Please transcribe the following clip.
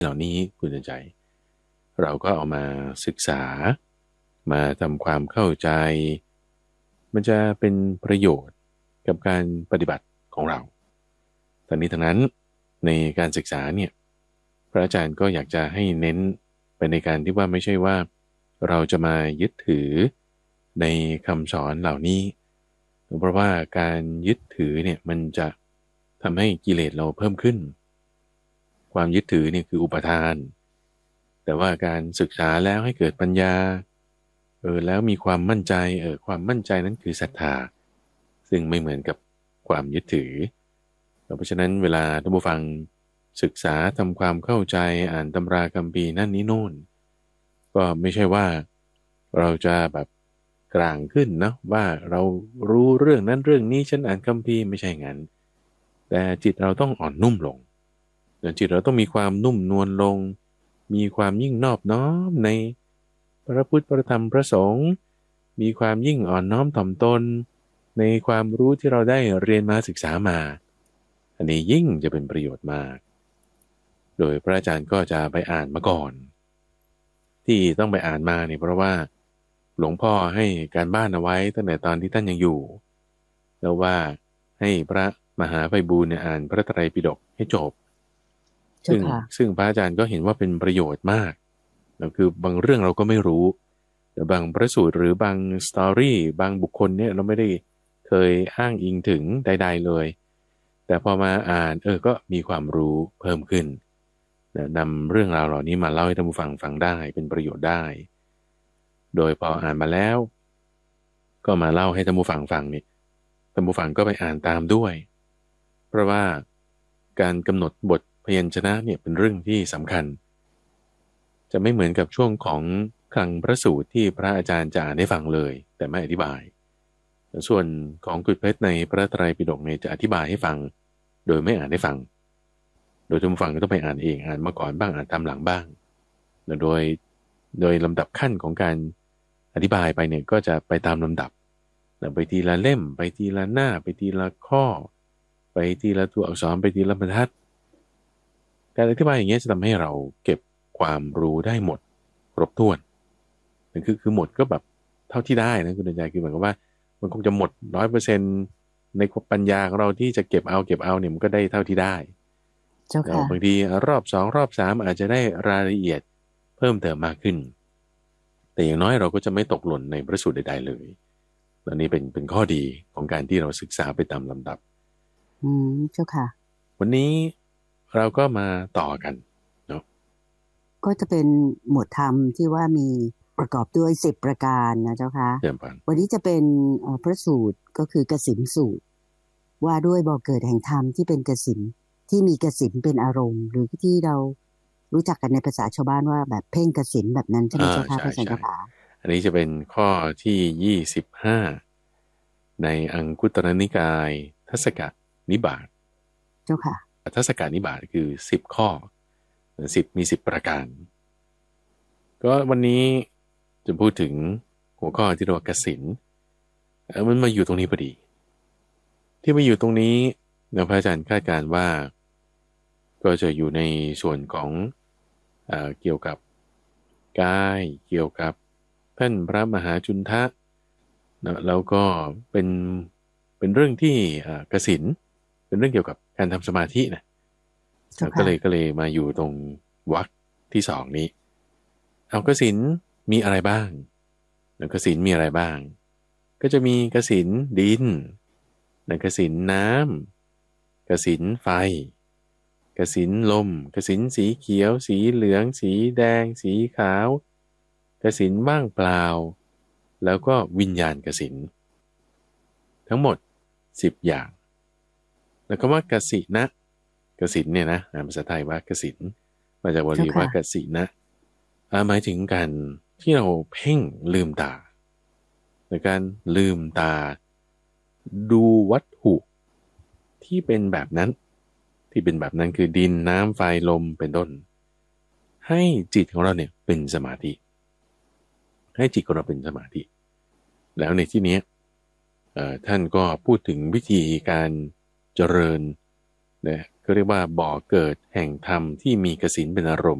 เหล่านี้คุณใจเราก็เอามาศึกษามาทำความเข้าใจมันจะเป็นประโยชน์กับการปฏิบัติของเราแต่นี้ทั้งนั้นในการศึกษาเนี่ยพระอาจารย์ก็อยากจะให้เน้นไปในการที่ว่าไม่ใช่ว่าเราจะมายึดถือในคำสอนเหล่านี้เพราะว่าการยึดถือเนี่ยมันจะทำให้กิเลสเราเพิ่มขึ้นความยึดถือเนี่ยคืออุปทานแต่ว่าการศึกษาแล้วให้เกิดปัญญาแล้วมีความมั่นใจความมั่นใจนั้นคือศรัทธาซึ่งไม่เหมือนกับความยึดถือเพราะฉะนั้นเวลาท่านผู้ฟังศึกษาทำความเข้าใจอ่านตำราคัมภีร์นั่นนี่โน่นก็ไม่ใช่ว่าเราจะแบบกลางขึ้นนะว่าเรารู้เรื่องนั้นเรื่องนี้ฉันอ่านคัมภีร์ไม่ใช่งั้นแต่จิตเราต้องอ่อนนุ่มลงจิตเราต้องมีความนุ่มนวลลงมีความยิ่งนอบน้อมในพระพุทธพระธรรมพระสงฆ์มีความยิ่งอ่อนน้อมถ่อมตนในความรู้ที่เราได้เรียนมาศึกษามาอันนี้ยิ่งจะเป็นประโยชน์มากโดยพระอาจารย์ก็จะไปอ่านมาก่อนที่ต้องไปอ่านมาเนี่ยเพราะว่าหลวงพ่อให้การบ้านเอาไว้ตั้งแต่ตอนที่ท่านยังอยู่แล้วว่าให้พระมหาไพบูลย์เนี่ยอ่านพระไตรปิฎกให้จบซึ่งเจ้าค่ะซึ่งพระอาจารย์ก็เห็นว่าเป็นประโยชน์มากแล้วคือบางเรื่องเราก็ไม่รู้แต่บางพระสูตรหรือบางสตอรี่บางบุคคลเนี่ยเราไม่ได้เคยอ้างอิงถึงใดๆเลยแต่พอมาอ่านก็มีความรู้เพิ่มขึ้นนะนำเรื่องราวเหล่านี้มาเล่าให้ท่านผู้ฟังฟังได้เป็นประโยชน์ได้โดยพออ่านมาแล้วก็มาเล่าให้ท่านผู้ฟังฟังนี่ท่านผู้ฟังก็ไปอ่านตามด้วยเพราะว่าการกำหนดบทพยัญชนะเนี่ยเป็นเรื่องที่สำคัญจะไม่เหมือนกับช่วงของคลังพระสูตรที่พระอาจารย์จะอ่านให้ฟังเลยแต่ไม่อธิบายส่วนของกุฎเพชรในพระไตรปิฎกเนี่ยจะอธิบายให้ฟังโดยไม่อ่านให้ฟังโดยท่านผู้ฟังก็ต้องไปอ่านเองอ่านมาก่อนบ้างอ่านตามหลังบ้างโดยลำดับขั้นของการอธิบายไปเนี่ยก็จะไปตามลำดับไปทีละเล่มไปทีละหน้าไปทีละข้อไปทีละตัวอักษรไปทีละบรรทัดการอธิบายอย่างเงี้ยจะทำให้เราเก็บความรู้ได้หมดครบถ้วนคือหมดก็แบบเท่าที่ได้นะคุณใจคือเหมือนกับว่ามันคงจะหมด100%ในปัญญาของเราที่จะเก็บเอาเนี่ยมันก็ได้เท่าที่ได้เจ้าค่ะบางทีรอบ2รอบ3อาจจะได้รายละเอียดเพิ่มเติมมากขึ้นแต่อย่างน้อยเราก็จะไม่ตกหล่นในพระสูตรใดๆเลยและนี่เป็นข้อดีของการที่เราศึกษาไปตามลำดับเจ้าค่ะวันนี้เราก็มาต่อกันเนาะก็จะเป็นหมวดธรรมที่ว่ามีประกอบด้วย10ประการนะเจ้าค่ะเยี่ยมปันวันนี้จะเป็นพระสูตรก็คือกสิณสูตรว่าด้วยบ่อเกิดแห่งธรรมที่เป็นกสิณที่มีกสิณเป็นอารมณ์หรือที่เรารู้จักกันในภาษาชาวบ้านว่าแบบเพ่งกสิณแบบนั้นใช่ไหมเจ้าค่ะพใช่ใช่ระอาจารย์เจ้าค่ะอันนี้จะเป็นข้อที่25ในอังคุตรนิกายทัศกนิบาตเจ้าค่ะทัศกนิบาตคือ10ข้อ10มี10ประการก็วันนี้จะพูดถึงหัวข้อที่เรียกว่ากสิณมันมาอยู่ตรงนี้พอดีที่มาอยู่ตรงนี้พระอาจารย์คาดการณ์ว่าก็จะอยู่ในส่วนของเกี่ยวกับกายเกี่ยวกับท่านพระมหาจุนทะนะแล้วก็เป็นเรื่องที่กสิณเป็นเรื่องเกี่ยวกับการทำสมาธินะเจ้าก็เลยมาอยู่ตรงวรรคที่สองนี้เอากสิณมีอะไรบ้างแล้วกสิณมีอะไรบ้างก็จะมีกสิณดินกสิณน้ำกสิณไฟกสิณลมกสิณสีเขียวสีเหลืองสีแดงสีขาวกสิณว่างเปล่าแล้วก็วิญญาณกสิณทั้งหมด10อย่างแล้วคำว่ากสินะกสิณเนี่ยนะภาษาไทยว่ากสิณมาจากบาลีว่าค่ะกสินะหมายถึงการที่เราเพ่งลืมตาในการลืมตาดูวัตถุที่เป็นแบบนั้นคือดินน้ำไฟลมเป็นต้นให้จิตของเราเนี่ยเป็นสมาธิให้จิตของเราเป็นสมาธิแล้วในที่นี้ท่านก็พูดถึงวิธีการเจริญนะก็เรียกว่าบ่อเกิดแห่งธรรมที่มีกสิณเป็นอารมณ์